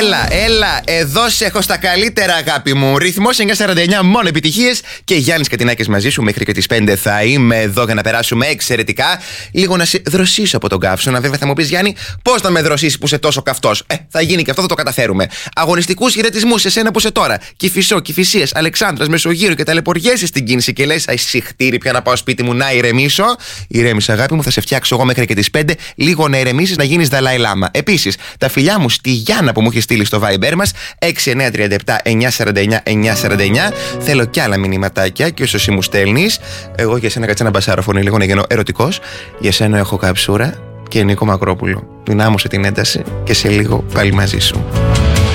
Έλα, εδώ σε έχω στα καλύτερα, αγάπη μου. Ρυθμός 949, μόνο επιτυχίες. Και Γιάννης Κατινάκης μαζί σου μέχρι και τις 5 θα είμαι εδώ για να περάσουμε εξαιρετικά. Λίγο να σε δροσίσω από τον καύσωνα. Βέβαια θα μου πεις, Γιάννη, πώς να με δροσίσει που είσαι τόσο καυτός. Θα γίνει και αυτό, θα το καταφέρουμε. Αγωνιστικούς χαιρετισμούς σε σένα που είσαι τώρα. Κηφισό, Κηφισίας, Αλεξάνδρας, Μεσογείρο και ταλαιπωριέσαι στην κίνηση και λες, συχτήρι πια να πάω σπίτι μου να ηρεμήσω. Ηρέμησε, αγάπη μου, θα σε φτιάξω εγώ μέχρι και τις 5. Λίγο να ηρεμήσεις, να γίνεις Δαλάι Λάμα. Επίσης, τα φιλιά μου στη Γιάννα που μου έχει στείλει στο Viber μας 6937 949 949. Θέλω κι άλλα μηνυματάκια και όσο εσύ μου στέλνεις, εγώ για σένα κάτσε ένα μπασάροφωνο λίγο να γίνω ερωτικός. Για σένα έχω καψούρα και Νίκο Μακρόπουλο. Δυνάμωσε την ένταση και σε λίγο πάλι μαζί σου.